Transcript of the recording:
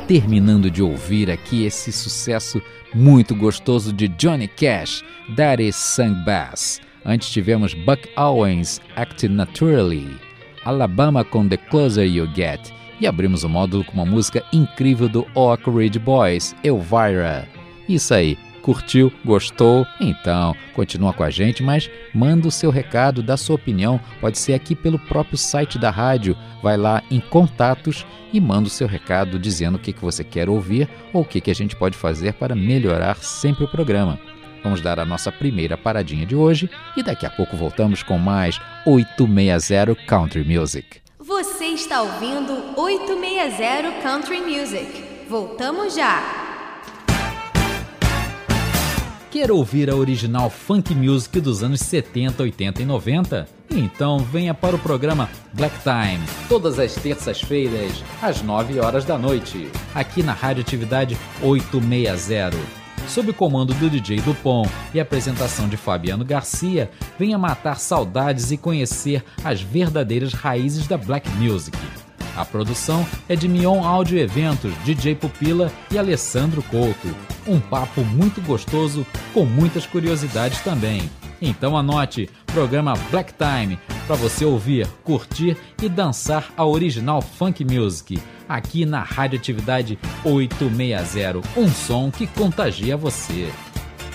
terminando de ouvir aqui esse sucesso muito gostoso de Johnny Cash, Daddy Sung Bass. Antes tivemos Buck Owens, Acting Naturally, Alabama com The Closer You Get, e abrimos o módulo com uma música incrível do Oak Ridge Boys, Elvira. Isso aí, curtiu? Gostou? Então, continua com a gente, mas manda o seu recado, dá sua opinião, pode ser aqui pelo próprio site da rádio, vai lá em contatos e manda o seu recado dizendo o que você quer ouvir ou o que a gente pode fazer para melhorar sempre o programa. Vamos dar a nossa primeira paradinha de hoje e daqui a pouco voltamos com mais 860 Country Music. Você está ouvindo 860 Country Music. Voltamos já! Quer ouvir a original funk music dos anos 70, 80 e 90? Então venha para o programa Black Time, todas as terças-feiras, às 9 horas da noite, aqui na Radioatividade 860. Sob o comando do DJ Dupont e apresentação de Fabiano Garcia, venha matar saudades e conhecer as verdadeiras raízes da Black Music. A produção é de Mion Áudio Eventos, DJ Pupila e Alessandro Couto. Um papo muito gostoso, com muitas curiosidades também. Então anote, programa Black Time, para você ouvir, curtir e dançar a original funk music, aqui na Radioatividade 860, um som que contagia você.